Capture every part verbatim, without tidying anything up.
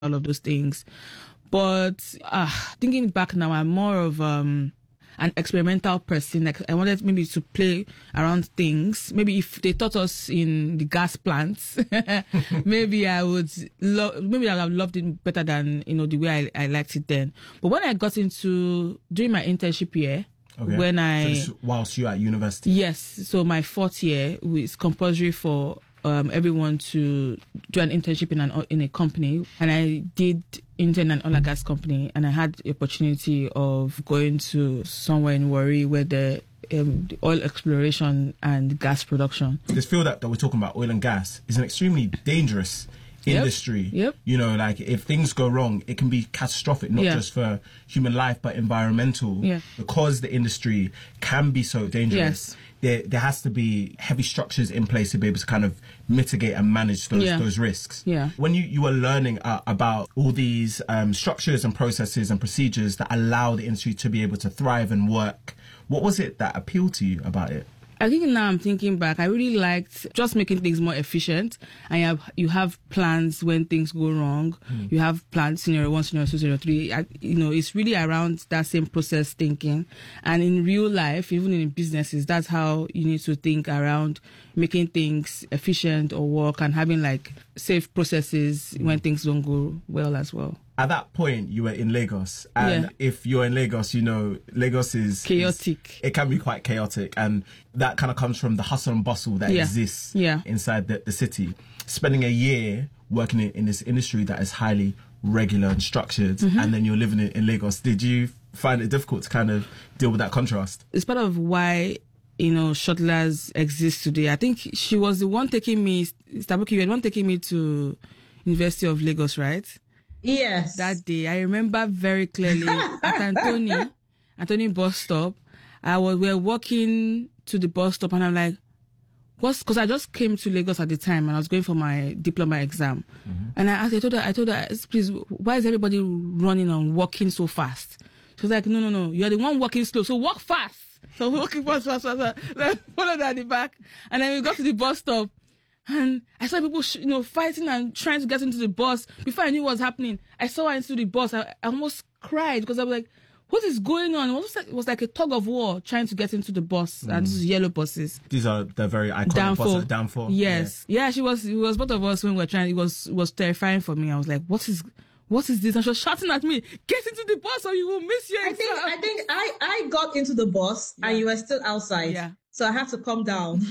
all of those things. But uh, thinking back now, I'm more of um, an experimental person. Like I wanted maybe to play around things. Maybe if they taught us in the gas plants, maybe I would love. Maybe I would have loved it better than you know the way I, I liked it then. But when I got into doing my internship year, okay. when I so this, whilst you're at university, yes, so my fourth year is compulsory for um, everyone to do an internship in an in a company, and I did intern in an oil and gas company, and I had the opportunity of going to somewhere in Warri where the, um, the oil exploration and gas production. This field that, that we're talking about, oil and gas, is an extremely dangerous industry. Yep. Yep. You know, like if things go wrong, it can be catastrophic, not yeah. just for human life, but environmental. Yeah. Because the industry can be so dangerous. Yes. There, there has to be heavy structures in place to be able to kind of mitigate and manage those yeah. those risks. Yeah. When you, you were learning uh, about all these um, structures and processes and procedures that allow the industry to be able to thrive and work, what was it that appealed to you about it? I think now I'm thinking back, I really liked just making things more efficient. And you have, you have plans when things go wrong. Mm. You have plans, scenario one, scenario two, scenario three. I, you know, it's really around that same process thinking. And in real life, even in businesses, that's how you need to think around making things efficient or work and having like safe processes mm. when things don't go well as well. At that point, you were in Lagos, and yeah. if you're in Lagos, you know, Lagos is... chaotic. Is, it can be quite chaotic, and that kind of comes from the hustle and bustle that yeah. exists yeah. inside the, the city. Spending a year working in, in this industry that is highly regular and structured, mm-hmm. and then you're living in, in Lagos, did you find it difficult to kind of deal with that contrast? It's part of why, you know, shuttlers exist today. I think she was the one taking me, Stabuki, you were the one taking me to University of Lagos, right? Yes. That day, I remember very clearly at Anthony, Anthony bus stop. I was we were walking to the bus stop, and I'm like, "What's?" Because I just came to Lagos at the time, and I was going for my diploma exam. Mm-hmm. And I asked, I told her, I told her, please, why is everybody running and walking so fast? She was like, "No, no, no, you're the one walking slow, so walk fast." So walking fast, fast, fast, fast. Then followed her at the back, and then we got to the bus stop. And I saw people, you know, fighting and trying to get into the bus. Before I knew what was happening, I saw her into the bus. I, I almost cried because I was like, what is going on? It was like, it was like a tug of war trying to get into the bus. Mm. And this is yellow buses. These are the very iconic Downfall. buses. Downfall. Yes. Yeah. yeah, she was, it was both of us when we were trying. It was, it was terrifying for me. I was like, what is... What is this? And she was shouting at me, get into the bus or you will miss your exam. I think I think I, I got into the bus yeah. and you were still outside. Yeah. So I had to calm down.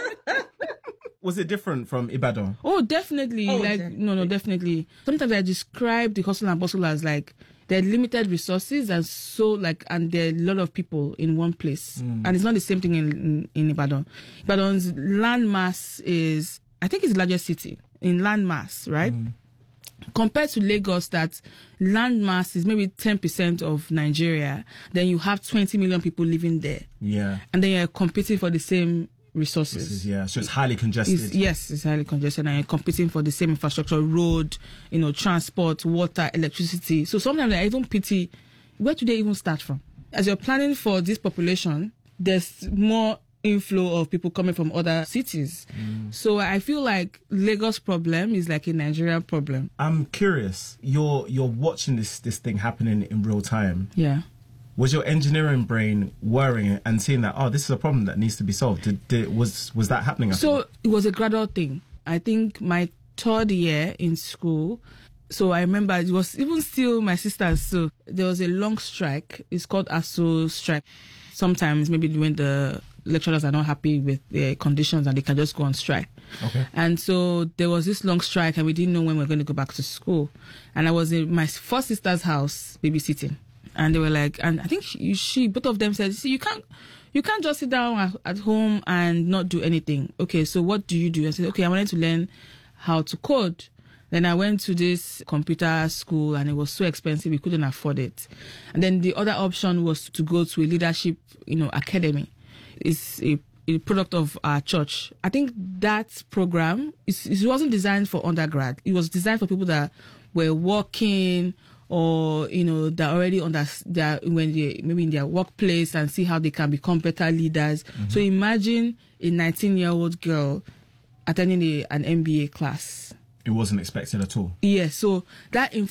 Was it different from Ibadan? Oh, definitely. Oh, like definitely. no, no, definitely. Sometimes I describe the hustle and bustle as like there are limited resources and so like and there are a lot of people in one place. Mm. And it's not the same thing in, in, in Ibadan. Ibadan's land mass is I think it's the largest city in land mass, right? Mm. Compared to Lagos, that land mass is maybe ten percent of Nigeria, then you have twenty million people living there. Yeah. And then you're competing for the same resources. Is, yeah, so it's highly congested. It's, yes, it's highly congested, and you're competing for the same infrastructure, road, you know, transport, water, electricity. So sometimes I even pity, where do they even start from? As you're planning for this population, there's more inflow of people coming from other cities. Mm. So I feel like Lagos problem is like a Nigerian problem. I'm curious. You're you're watching this this thing happening in real time. Yeah. Was your engineering brain worrying and seeing that, oh, this is a problem that needs to be solved? Did, did was was that happening? So it was a gradual thing. I think my third year in school, so I remember it was even still my sisters. So there was a long strike. It's called A S U strike. Sometimes maybe when the lecturers are not happy with the conditions and they can just go on strike. Okay. And so there was this long strike and we didn't know when we were going to go back to school. And I was in my first sister's house babysitting. And they were like, and I think she, she both of them said, see, you can't, you can't just sit down at, at home and not do anything. Okay, so what do you do? I said, okay, I wanted to learn how to code. Then I went to this computer school and it was so expensive, we couldn't afford it. And then the other option was to go to a leadership, you know, academy. It's a, a product of our church. I think that program, is, it wasn't designed for undergrad. It was designed for people that were working or, you know, that already under, that when they, maybe in their workplace and see how they can become better leaders. Mm-hmm. So imagine a nineteen-year-old girl attending a, an M B A class. It wasn't expected at all. Yes, yeah, so that